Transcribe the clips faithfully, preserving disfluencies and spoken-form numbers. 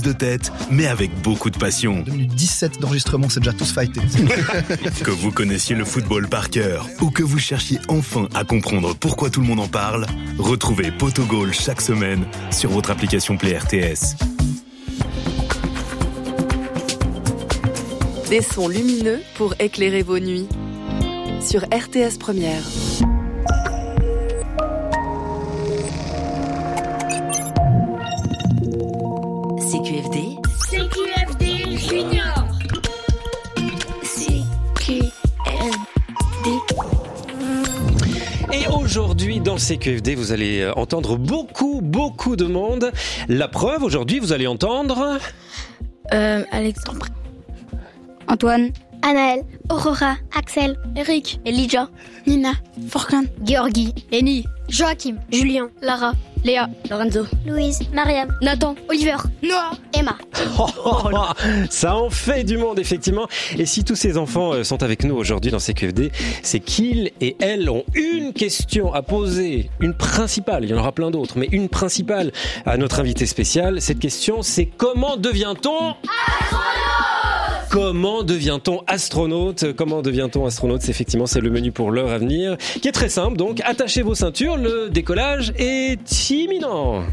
prise de tête, mais avec beaucoup de passion. deux minutes dix-sept d'enregistrement, c'est déjà tous fightés. Que vous connaissiez le football par cœur ou que vous cherchiez enfin à comprendre pourquoi tout le monde en parle, retrouvez Poto Goal chaque semaine sur votre application Play R T S. Des sons lumineux pour éclairer vos nuits. Sur R T S Première. C Q F D. C Q F D Junior. C Q F D. Et aujourd'hui, dans le C Q F D, vous allez entendre beaucoup, beaucoup de monde. La preuve, aujourd'hui, vous allez entendre... Euh, Alexandre. Antoine. Anaël. Aurora. Axel. Eric. Elijah. Nina. Forkan. Georgie. Eni. Joachim. Julien. Lara. Léa. Lorenzo. Louise. Mariam. Nathan. Oliver. Noah. Emma. Oh, oh, oh, ça en fait du monde, effectivement. Et si tous ces enfants sont avec nous aujourd'hui dans C Q F D, c'est qu'ils et elles ont une question à poser, une principale, il y en aura plein d'autres, mais une principale à notre invité spécial. Cette question, c'est comment devient-on astronaute ? Comment devient-on astronaute ? Comment devient-on astronaute ? C'est effectivement, c'est le menu pour l'heure à venir, qui est très simple. Donc, attachez vos ceintures, le décollage est imminent.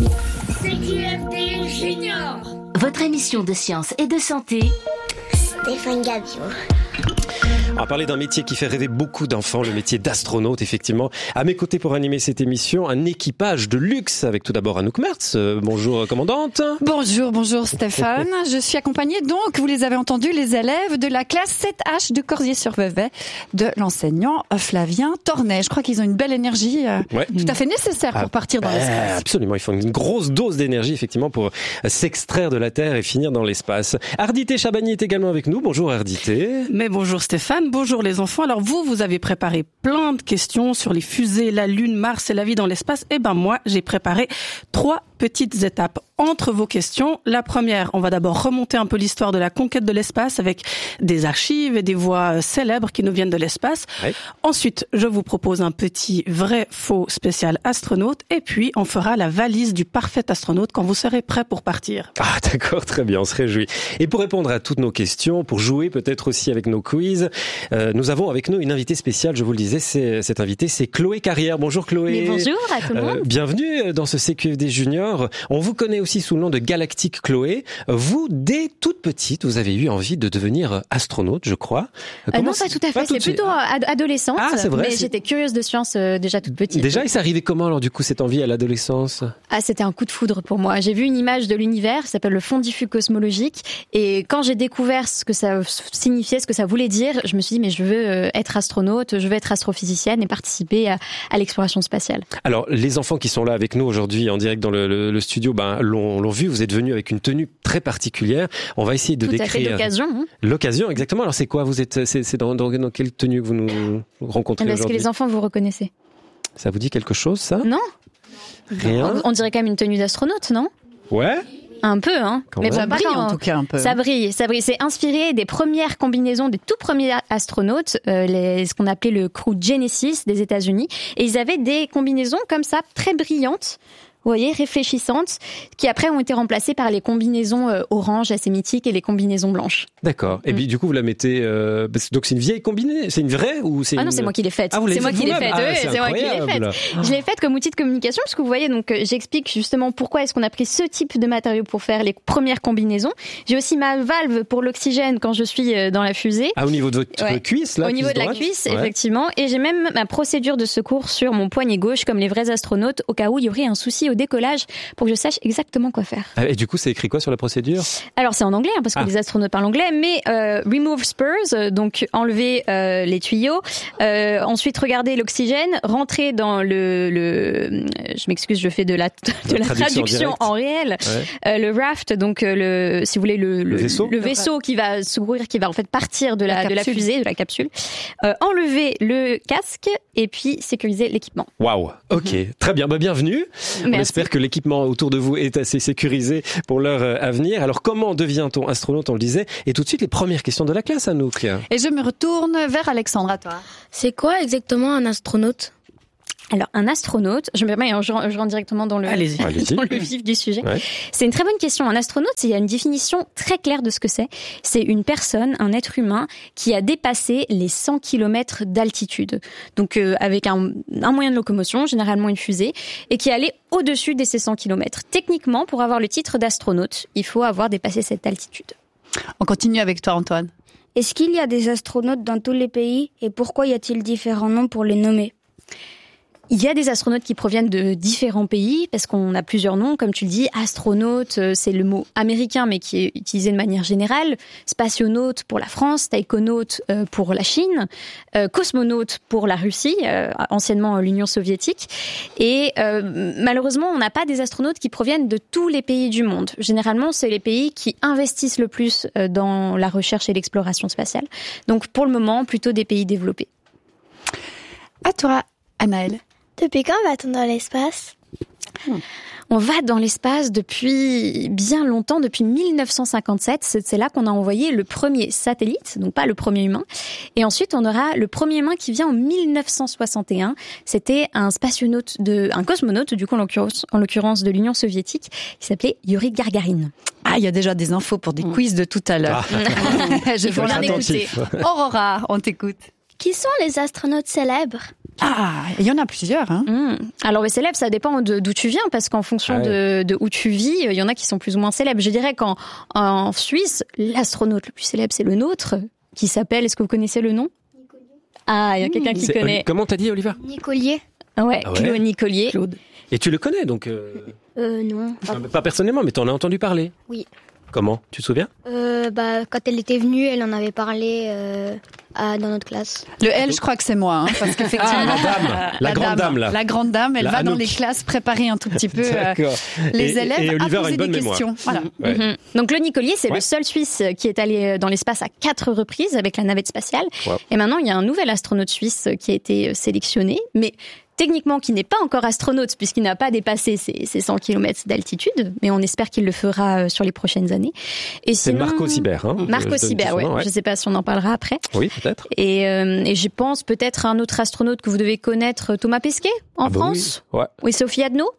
C Q F D Junior. Votre émission de science et de santé. Stéphane Gabio. On va parler d'un métier qui fait rêver beaucoup d'enfants, le métier d'astronaute, effectivement. À mes côtés pour animer cette émission, un équipage de luxe avec tout d'abord Anouk Mertz. Euh, bonjour, commandante. Bonjour, bonjour Stéphane. Je suis accompagnée donc, vous les avez entendus, les élèves de la classe sept H de Corsier-sur-Vevey de l'enseignant Flavien Tornet. Je crois qu'ils ont une belle énergie euh, Ouais. tout à fait nécessaire pour Ah, partir dans bah, l'espace. Absolument, il faut une grosse dose d'énergie, effectivement, pour s'extraire de la Terre et finir dans l'espace. Ardité Chabagny est également avec nous. Bonjour Ardité. Mais bonjour Stéphane, bonjour les enfants. Alors vous, vous avez préparé plein de questions sur les fusées, la Lune, Mars et la vie dans l'espace. Et ben moi, j'ai préparé trois petites étapes entre vos questions. La première, on va d'abord remonter un peu l'histoire de la conquête de l'espace avec des archives et des voix célèbres qui nous viennent de l'espace. Ouais. Ensuite, je vous propose un petit vrai-faux spécial astronaute et puis on fera la valise du parfait astronaute quand vous serez prêts pour partir. Ah d'accord, très bien, on se réjouit. Et pour répondre à toutes nos questions, pour jouer peut-être aussi avec nos quiz, euh, nous avons avec nous une invitée spéciale, je vous le disais, c'est, cette invitée c'est Chloé Carrière. Bonjour Chloé. Mais bonjour à tout le monde. Euh, bienvenue dans ce C Q F D Junior. On vous connaît aussi sous le nom de Galactique Chloé. Vous, dès toute petite, vous avez eu envie de devenir astronaute, je crois. Euh, non, pas tout à fait. C'est plutôt ad- adolescente. Ah, c'est vrai, mais c'est... j'étais curieuse de science euh, déjà toute petite. Déjà, et ça arrivait comment alors du coup cette envie à l'adolescence ? Ah, c'était un coup de foudre pour moi. J'ai vu une image de l'univers, ça s'appelle le fond diffus cosmologique, et quand j'ai découvert ce que ça signifiait, ce que ça voulait dire, je me suis dit mais je veux euh, être astronaute, je veux être astrophysicienne et participer à, à l'exploration spatiale. Alors, les enfants qui sont là avec nous aujourd'hui en direct dans le, le, le studio, ben l'ont, l'ont vu. Vous êtes venus avec une tenue très particulière. On va essayer de Tout décrire à fait l'occasion. Hein. L'occasion, exactement. Alors, c'est quoi ? Vous êtes, c'est, c'est dans, dans, dans quelle tenue que vous nous rencontrez Est-ce aujourd'hui ? que les enfants vous reconnaissez ? Ça vous dit quelque chose, ça ? Non ? Rien. On, on dirait quand même une tenue d'astronaute, non ? Ouais. Un peu, hein. Quand Mais même. ça pas brille quand- en tout cas un peu. Ça brille, ça brille. C'est inspiré des premières combinaisons des tout premiers astronautes, euh, les, ce qu'on appelait le crew Genesis des États-Unis. Et ils avaient des combinaisons comme ça, très brillantes. Vous voyez, réfléchissantes, qui après ont été remplacées par les combinaisons euh, orange assez mythiques et les combinaisons blanches. D'accord. Et Mm. puis, du coup, vous la mettez. Euh, parce que- donc, c'est une vieille combinée. C'est une vraie ou c'est Ah non, une... c'est moi qui l'ai faite. Ah, vous l'avez c'est moi faite qui l'ai vous-même ? faite. Ah, oui, c'est c'est moi qui l'ai incroyable. faite. Je l'ai faite comme outil de communication, parce que vous voyez, donc euh, j'explique justement pourquoi est-ce qu'on a pris ce type de matériau pour faire les premières combinaisons. J'ai aussi ma valve pour l'oxygène quand je suis euh, dans la fusée. Ah, au niveau de votre Ouais. cuisse, là Au niveau cuisse de la droite ? cuisse, Ouais. effectivement. Et j'ai même ma procédure de secours sur mon poignet gauche, comme les vrais astronautes, au cas où il y aurait un souci au décollage, pour que je sache exactement quoi faire. Ah, et du coup, c'est écrit quoi sur la procédure ? Alors c'est en anglais, hein, parce que Ah. les astronautes parlent anglais, mais euh, remove spurs, euh, donc enlever euh, les tuyaux, euh, ensuite regarder l'oxygène, rentrer dans le, le je m'excuse, je fais de la, de la, La traduction traduction en en réel, Ouais. euh, le raft, donc euh, le, si vous voulez le, Le vaisseau le vaisseau qui va secourir, qui va en fait partir de la, La de la capsule. fusée, de la capsule, euh, enlever le casque et puis sécuriser l'équipement. Waouh. Ok. Très bien. Bah, bienvenue. On Merci. espère que l'équipement autour de vous est assez sécurisé pour l'heure euh, à venir. Alors, comment devient-on astronaute, on le disait ? Et tout de suite, les premières questions de la classe, Anouk. Et je me retourne vers Alexandra, toi. C'est quoi exactement un astronaute ? Alors, un astronaute, je me permets, je, je rentre directement dans le, Allez-y. dans le vif du sujet. Ouais. C'est une très bonne question. Un astronaute, il y a une définition très claire de ce que c'est. C'est une personne, un être humain, qui a dépassé les cent kilomètres d'altitude. Donc, euh, avec un, un moyen de locomotion, généralement une fusée, et qui est allé au-dessus de ces cent kilomètres. Techniquement, pour avoir le titre d'astronaute, il faut avoir dépassé cette altitude. On continue avec toi, Antoine. Est-ce qu'il y a des astronautes dans tous les pays et pourquoi y a-t-il différents noms pour les nommer ? Il y a des astronautes qui proviennent de différents pays, parce qu'on a plusieurs noms, comme tu le dis. Astronaute, c'est le mot américain, mais qui est utilisé de manière générale. Spationaute pour la France, taïkonaute pour la Chine, cosmonaute pour la Russie, anciennement l'Union soviétique. Et euh, malheureusement, on n'a pas des astronautes qui proviennent de tous les pays du monde. Généralement, c'est les pays qui investissent le plus dans la recherche et l'exploration spatiale. Donc, pour le moment, plutôt des pays développés. À toi, Anaëlle. Depuis quand va-t-on dans l'espace ? On va dans l'espace depuis bien longtemps, depuis mille neuf cent cinquante-sept. C'est là qu'on a envoyé le premier satellite, donc pas le premier humain. Et ensuite, on aura le premier humain qui vient en mille neuf cent soixante et un. C'était un spationaute, de, un cosmonaute, du coup, en l'occurrence, en l'occurrence de l'Union soviétique, qui s'appelait Yuri Gagarin. Ah, il y a déjà des infos pour des mmh. quiz de tout à l'heure. Ah. Je Il faut bien écouter. Aurora, on t'écoute. Qui sont les astronautes célèbres ? Ah, il y en a plusieurs. Hein. Mmh. Alors les célèbres, ça dépend de, d'où tu viens, parce qu'en fonction ah ouais. de, de où tu vis, il y en a qui sont plus ou moins célèbres. Je dirais qu'en en Suisse, l'astronaute le plus célèbre, c'est le nôtre, qui s'appelle, est-ce que vous connaissez le nom ? Nicolier. Ah, il y a quelqu'un qui c'est, connaît. Comment t'as dit, Oliver ? Nicolier. Ouais, ah ouais. Claude Nicolier. Claude. Et tu le connais, donc euh... Euh, non. Pas... pas personnellement, mais t'en as entendu parler ? Oui. Comment ? Tu te souviens ? euh, bah, Quand elle était venue, elle en avait parlé euh, à, dans notre classe. Le L, je crois que c'est moi, hein, parce qu'effectivement, ah, la dame, la, la grande dame, dame là. La grande dame, elle la va Anouk. Dans les classes préparer un tout petit peu euh, les et, élèves et Oliver à poser a une bonne des mémoire. questions. Voilà. Ouais. Mm-hmm. Donc le Nicolier, c'est ouais. le seul Suisse qui est allé dans l'espace à quatre reprises avec la navette spatiale. Wow. Et maintenant, il y a un nouvel astronaute suisse qui a été sélectionné, mais techniquement qui n'est pas encore astronaute puisqu'il n'a pas dépassé ses, ses cent kilomètres d'altitude, mais on espère qu'il le fera sur les prochaines années. Et c'est sinon, Marco Sibert. Hein, Marco Sibert, ouais. ouais. Je ne sais pas si on en parlera après. Oui, peut-être. Et, euh, et je pense peut-être à un autre astronaute que vous devez connaître, Thomas Pesquet, en ah bah France. Oui, ouais. Oui, Sophie Adno.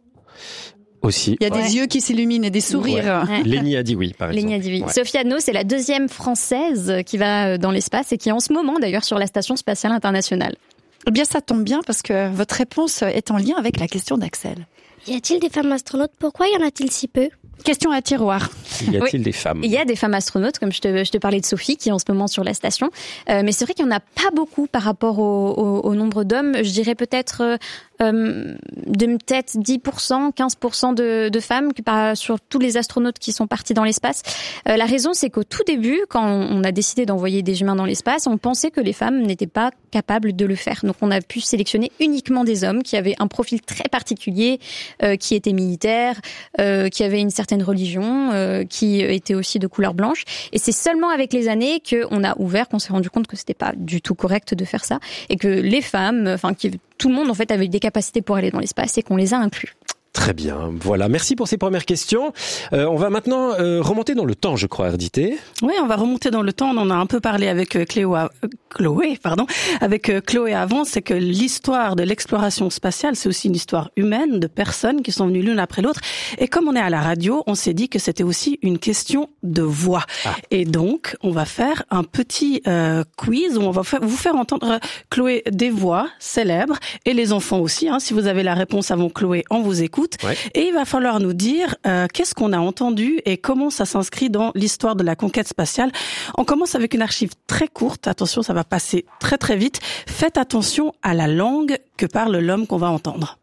Aussi. Il y a ouais. des yeux qui s'illuminent et des sourires. Ouais. Lénie a dit oui, par exemple. Lénie a dit oui. Ouais. Sophie Adno, c'est la deuxième française qui va dans l'espace et qui est en ce moment d'ailleurs sur la Station spatiale internationale. Eh bien, ça tombe bien parce que votre réponse est en lien avec la question d'Axel. Y a-t-il des femmes astronautes ? Pourquoi y en a-t-il si peu ? Question à tiroir. Y a-t-il oui. des femmes ? Il y a des femmes astronautes, comme je te, je te parlais de Sophie, qui est en ce moment sur la station. Euh, mais c'est vrai qu'il n'y en a pas beaucoup par rapport au, au, au nombre d'hommes. Je dirais peut-être euh, de peut-être dix pour cent, quinze pour cent de, de femmes par, sur tous les astronautes qui sont partis dans l'espace. Euh, la raison, c'est qu'au tout début, quand on a décidé d'envoyer des humains dans l'espace, on pensait que les femmes n'étaient pas capables de le faire. Donc on a pu sélectionner uniquement des hommes qui avaient un profil très particulier, euh, qui étaient militaires, euh, qui avaient une certaine religion, euh, qui était aussi de couleur blanche. Et c'est seulement avec les années qu'on a ouvert, qu'on s'est rendu compte que c'était pas du tout correct de faire ça, et que les femmes, enfin, qui, tout le monde en fait avait des capacités pour aller dans l'espace et qu'on les a inclus. Très bien, voilà. Merci pour ces premières questions. Euh, on va maintenant euh, remonter dans le temps, je crois, R D T. Oui, on va remonter dans le temps. On en a un peu parlé avec euh, Cléo, euh, Chloé, pardon, avec euh, Chloé avant. C'est que l'histoire de l'exploration spatiale, c'est aussi une histoire humaine de personnes qui sont venues l'une après l'autre. Et comme on est à la radio, on s'est dit que c'était aussi une question de voix. Ah. Et donc, on va faire un petit euh, quiz où on va faire, vous faire entendre, Chloé, des voix célèbres et les enfants aussi. Hein, si vous avez la réponse avant Chloé, on vous écoute. Ouais. Et il va falloir nous dire euh, qu'est-ce qu'on a entendu et comment ça s'inscrit dans l'histoire de la conquête spatiale. On commence avec une archive très courte. Attention, ça va passer très très vite. Faites attention à la langue que parle l'homme qu'on va entendre.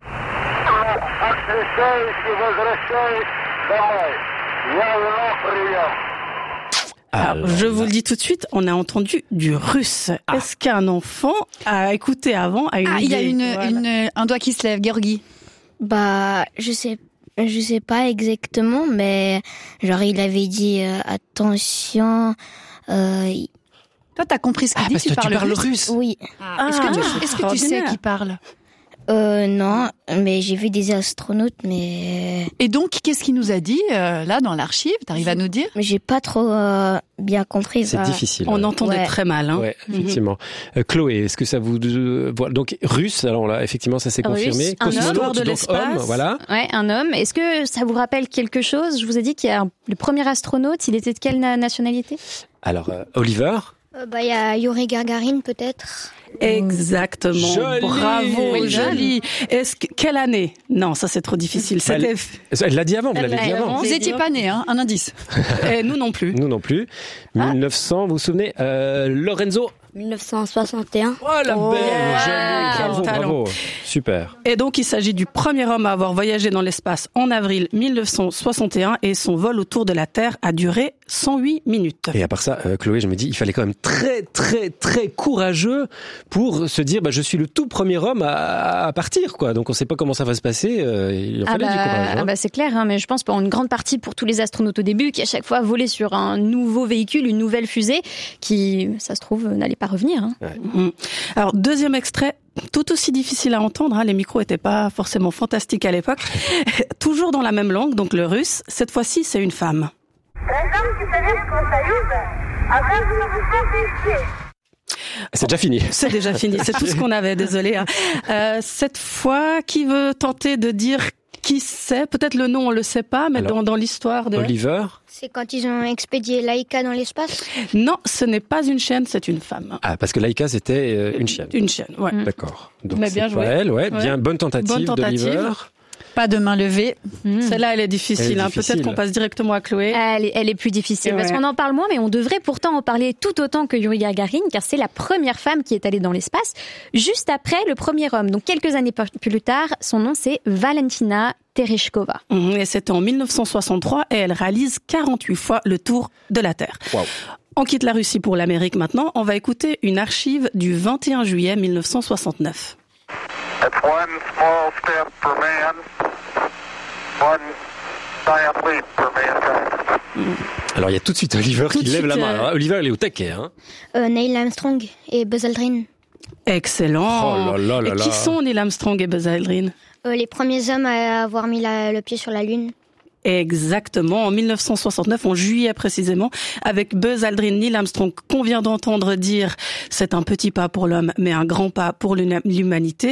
Alors, je vous le dis tout de suite, on a entendu du russe. Ah. Est-ce qu'un enfant a écouté avant a une Ah, idée? il y a une, voilà. une, un doigt qui se lève, Georgi. Bah, je sais, je sais pas exactement, mais genre il avait dit euh, attention. Euh, Toi, t'as compris ce qu'il ah, dit, parce tu que parles tu parles russe. russe. Oui. Ah, est-ce que tu, est-ce que tu sais qui parle? Euh, non, mais j'ai vu des astronautes, mais... Et donc, qu'est-ce qu'il nous a dit, euh, là, dans l'archive? T'arrives à nous dire? Mais j'ai pas trop euh, bien compris. C'est bah. difficile. On ouais. entendait Ouais. très mal. Hein. Ouais, effectivement. Euh, Chloé, est-ce que ça vous... euh, voilà. Donc, russe, alors là, effectivement, ça s'est Russe, confirmé. un homme. Histoire de donc l'espace. homme, voilà. Ouais, un homme. Est-ce que ça vous rappelle quelque chose? Je vous ai dit qu'il y a un- le premier astronaute, il était de quelle na- nationalité? Alors, euh, Oliver. Euh, bah, il y a Yuri Gagarin, peut-être. Exactement. Joli. Bravo, Oui, joli. Est-ce que, quelle année? Non, ça c'est trop difficile. C'était, Elle l'a dit avant, vous Elle l'avez l'a dit dit avant. avant. Vous étiez pas nés, hein? Un indice. et nous non plus. Nous non plus. mille neuf cents, vous vous souvenez euh, Lorenzo. dix-neuf cent soixante et un. Oh, la Oh, belle, wow. jolie. Bravo, Quel talent. bravo. Super. Et donc, il s'agit du premier homme à avoir voyagé dans l'espace en avril mille neuf cent soixante et un et son vol autour de la Terre a duré cent huit minutes. Et à part ça, euh, Chloé, je me dis, il fallait quand même très, très, très courageux pour se dire, bah, je suis le tout premier homme à, à partir, quoi. Donc, on sait pas comment ça va se passer. Euh, il en Ah fallait bah, du courage. Hein. ah bah c'est clair, hein, mais je pense pour une grande partie pour tous les astronautes au début qui à chaque fois volaient sur un nouveau véhicule, une nouvelle fusée qui, ça se trouve, n'allait pas revenir. Hein. Ouais. Mhm. Alors, deuxième extrait, tout aussi difficile à entendre, hein, les micros étaient pas forcément fantastiques à l'époque. Toujours dans la même langue, donc le russe. Cette fois-ci, c'est une femme. C'est déjà fini. C'est déjà fini, c'est tout ce qu'on avait, désolé. Hein. Euh, cette fois, qui veut tenter de dire qui c'est? Peut-être le nom, on le sait pas, mais Alors, dans, dans l'histoire de... Oliver. C'est quand ils ont expédié Laika dans l'espace. Non, ce n'est pas une chienne, c'est une femme. Ah, parce que Laika, c'était euh, une chienne. Une chienne, ouais. D'accord. Donc, Mais c'est bien pas joué. elle, ouais. Ouais. Bien, bonne tentative, Bonne tentative. d'Oliver. Pas de main levée. Mmh. Celle-là, elle est difficile. Elle est hein. difficile. Peut-être qu'on passe directement à Chloé. Elle est, elle est plus difficile Ouais. parce qu'on en parle moins, mais on devrait pourtant en parler tout autant que Yuri Gagarin, car c'est la première femme qui est allée dans l'espace, juste après le premier homme. Donc quelques années plus tard, son nom c'est Valentina Tereshkova. Mhm. Et c'était en mille neuf cent soixante-trois et elle réalise quarante-huit fois le tour de la Terre. Wow. On quitte la Russie pour l'Amérique maintenant. On va écouter une archive du vingt et un juillet mille neuf cent soixante-neuf. It's one small step for man, one giant leap for mankind. Alors, il y a tout de suite Oliver Tout qui de lève la suite, main. euh, Alors, Oliver, il est au taquet, hein. Euh, Neil Armstrong et Buzz Aldrin. Excellent. Oh là là là et qui là. sont Neil Armstrong et Buzz Aldrin? Euh, les premiers hommes à avoir mis la- le pied sur la Lune. Exactement, en mille neuf cent soixante-neuf, en juillet précisément, avec Buzz Aldrin, Neil Armstrong, qu'on vient d'entendre dire « c'est un petit pas pour l'homme, mais un grand pas pour l'humanité ».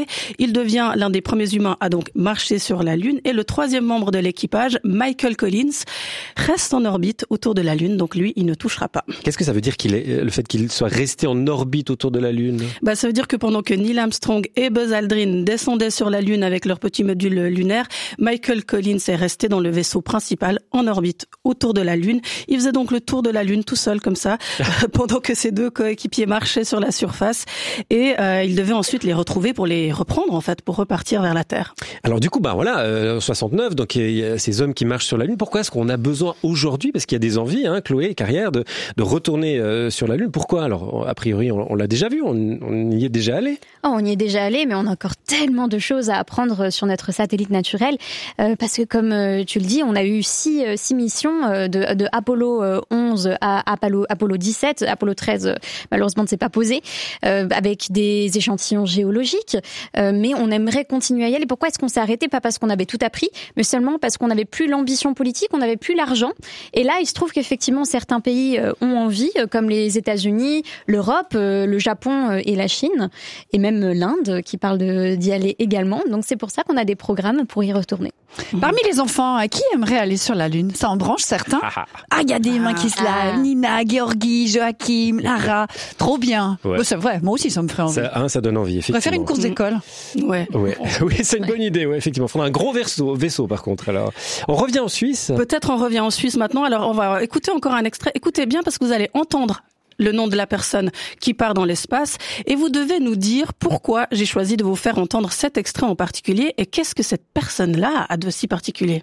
Il devient l'un des premiers humains à donc marcher sur la Lune, et le troisième membre de l'équipage, Michael Collins, reste en orbite autour de la Lune, donc lui, il ne touchera pas. Qu'est-ce que ça veut dire qu'il est, le fait qu'il soit resté en orbite autour de la Lune? Bah, ça veut dire que pendant que Neil Armstrong et Buzz Aldrin descendaient sur la Lune avec leur petit module lunaire, Michael Collins est resté dans le vaisseau principal en orbite autour de la Lune. Il faisait donc le tour de la Lune tout seul comme ça, pendant que ses deux coéquipiers marchaient sur la surface, et euh, il devait ensuite les retrouver pour les reprendre en fait, pour repartir vers la Terre. Alors du coup, bah voilà, euh, soixante-neuf, donc il y a ces hommes qui marchent sur la Lune. Pourquoi est-ce qu'on a besoin aujourd'hui, parce qu'il y a des envies, hein, Chloé, Carrière, de, de retourner euh, sur la Lune? Pourquoi? Alors, a priori, on, on l'a déjà vu, on, on y est déjà allé. Oh, on y est déjà allé, mais on a encore tellement de choses à apprendre sur notre satellite naturel, euh, parce que comme euh, tu le dis, on a eu six, euh, six missions euh, de, de Apollo euh, onze à Apollo, Apollo dix-sept. Apollo treize, euh, malheureusement, ne s'est pas posé, euh, avec des échantillons géologiques, euh, mais on aimerait continuer à y aller. Pourquoi est-ce qu'on s'est arrêté? Pas parce qu'on avait tout appris, mais seulement parce qu'on n'avait plus l'ambition politique, on n'avait plus l'argent. Et là, il se trouve qu'effectivement, certains pays euh, ont envie, euh, comme les États-Unis, l'Europe, euh, le Japon euh, et la Chine, et même l'Inde, qui parle de, d'y aller également. Donc c'est pour ça qu'on a des programmes pour y retourner. Parmi les enfants, qui aimerait aller sur la Lune? Ça en branche certains. Ah, il y a des mains qui se lavent. Ah. Nina, Georgie, Joachim, Lara. Trop bien. Ouais. Bon, c'est vrai, moi aussi ça me ferait envie. Ça, hein, ça donne envie, On effectivement. pourrait faire une course d'école. Ouais. Ouais. Oui, c'est une bonne idée, ouais, effectivement. Il faudra un gros vaisseau, vaisseau, par contre. Alors, on revient en Suisse. Peut-être on revient en Suisse maintenant. Alors on va écouter encore un extrait. Écoutez bien parce que vous allez entendre le nom de la personne qui part dans l'espace et vous devez nous dire pourquoi j'ai choisi de vous faire entendre cet extrait en particulier et qu'est-ce que cette personne-là a de si particulier.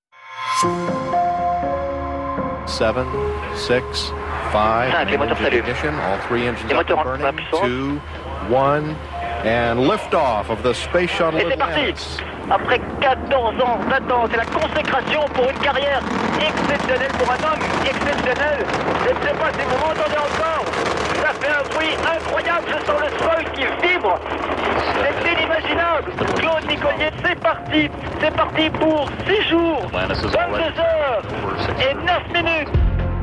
Seven, six, five, Cinq, les moteurs s'allument. ignition, all three engines Les up moteurs and en burning, puissance. two, one, and liftoff of the space shuttle Et c'est parti. Atlantis. Après quatorze ans d'attente, c'est la consécration pour une carrière exceptionnelle pour un homme exceptionnel. Je ne sais pas si vous m'entendez encore. Ça fait un bruit incroyable, je sens le sol qui vibre. C'est inimaginable. Claude Nicollier, c'est parti. C'est parti pour six jours, vingt-deux heures et neuf minutes.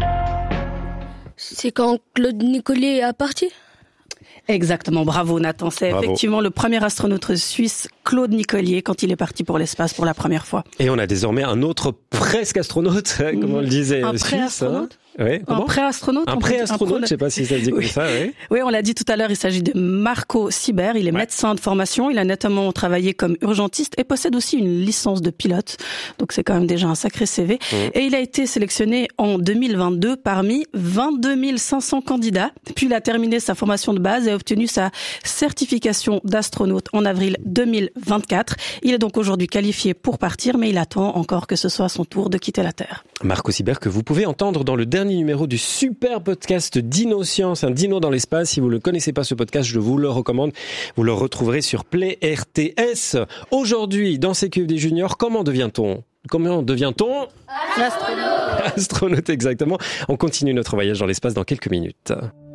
C'est quand Claude Nicollier est parti ? Exactement, bravo Nathan. C'est Bravo. effectivement le premier astronaute suisse, Claude Nicollier, quand il est parti pour l'espace pour la première fois. Et on a désormais un autre presque astronaute, comme on le disait, Un suisse. pré-astronaute Hein. Oui, Un pré-astronaute. Un pré-astronaute, je sais pas si ça se dit comme oui. ça, oui. Oui, on l'a dit tout à l'heure, il s'agit de Marco Sieber. Il est ouais. médecin de formation. Il a notamment travaillé comme urgentiste et possède aussi une licence de pilote. Donc c'est quand même déjà un sacré C V. Mmh. Et il a été sélectionné en deux mille vingt-deux parmi vingt-deux mille cinq cents candidats. Puis il a terminé sa formation de base et a obtenu sa certification d'astronaute en avril deux mille vingt-quatre. Il est donc aujourd'hui qualifié pour partir, mais il attend encore que ce soit son tour de quitter la Terre. Marco Sieber, que vous pouvez entendre dans le dernier numéro du super podcast Dino Science, un dino dans l'espace. Si vous ne connaissez pas ce podcast, je vous le recommande. Vous le retrouverez sur Play R T S. Aujourd'hui, dans C Q F D Junior, comment devient-on Comment devient-on Astronaute. Astronaute, exactement. On continue notre voyage dans l'espace dans quelques minutes.